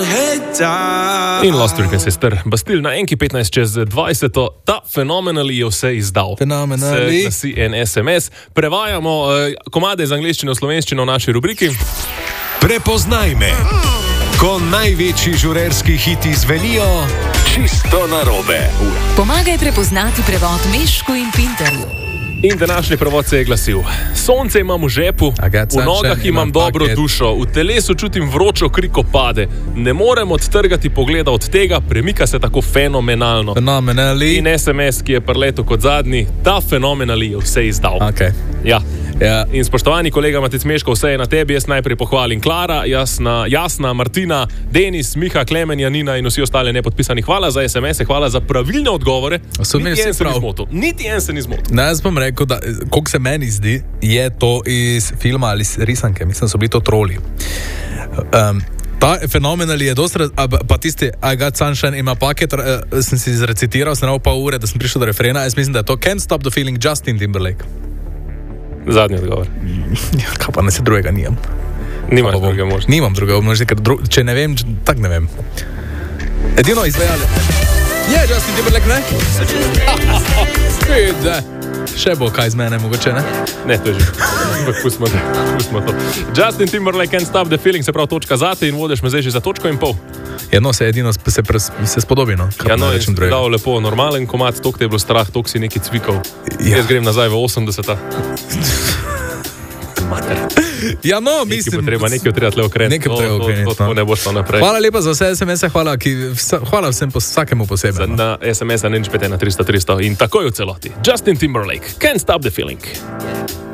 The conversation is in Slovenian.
In Lost Weekend Sister, Bastille na enki 15 čez 20, ta Phenomenally je vse izdal. Phenomenally. Se glasi en SMS. Prevajamo komade iz angleščine v slovenščino v naši rubriki. Prepoznaj me. Ko največji žurerski hiti zvenijo čisto narobe. Pomagaj prepoznati prevod Mešku in Pinterju. In današnji prevod se je glasil: sonce imam v žepu, v nogah imam dobro dušo, v telesu čutim vročo kri, ko pade. Ne morem odtrgati pogleda od tega, premika se tako fenomenalno. Phenomenally. In SMS, ki je preletel kot zadnji, ta Phenomenally je vse izdal. Okay. Ja. Ja. In spoštovani kolega Matic Meško, vse je na tebi, jaz najprej pohvalim Klara, Jasna, Martina, Denis, Miha, Klemen, Janina in vsi ostali nepodpisani. Hvala za SMS-e, hvala za pravilne odgovore. Niti en se ni zmotil. Ne, jaz bom rekel, da koliko se meni zdi, je to iz filma ali iz risanke, mislim, so bili to troli. Ta Phenomenally je dosti, pa tisti I got sunshine in my pocket, sem si izrecitiral, sem pa ure, da sem prišel do refrena, jaz mislim, da je to Can't Stop the Feeling, Justin Timberlake. Zadnji odgovor. Kaj pa, ne se drugega nimam. Nimaš druge možnosti. Nimam drugega možnosti, ker če ne vem, tak ne vem. Edino izvajali. Je Justin Timberlake, ne? Vidi, še bo kaj z mene, mogoče, ne? Ne, to je že. Pustimo to. Justin Timberlake, Can't Stop the Feeling, se pravi točka zate in vodiš me zdaj že za točko in pol. Ja, no, se edino se spodobi, no. Ja, no, jaz dal lepo, normalen komad, tok te je bilo strah, tok si neki cvikal. Ja. Jaz grem nazaj v 80-ta. Mater. Ja, no, mislim. Nekaj treba tle okrenuti. To ne bo šlo naprej. Hvala lepa za vse SMS-e, hvala vsem vsakemu posebej. Na SMS-a nič 5 na 300 in takoj v celoti. Justin Timberlake, Can't Stop the Feeling.